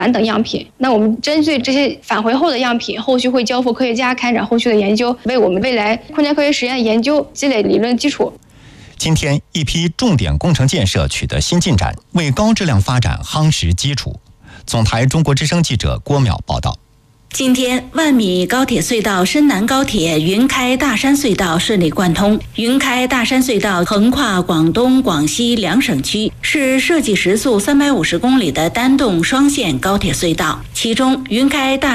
等样品。那我们针对这些返回后的样品，后续会交付科学家开展后续的研究，为我们未来空间科学实验研究积累理论基础。 今天，一批重点工程建设取得新进展，为高质量发展夯实基础。总台中国之声记者郭淼报道。 今天，万米高铁隧道深南高铁云开大山隧道顺利贯通。云开大山隧道横跨广东、广西两省区，是设计时速350公里的单洞双线高铁隧道。其中，云开大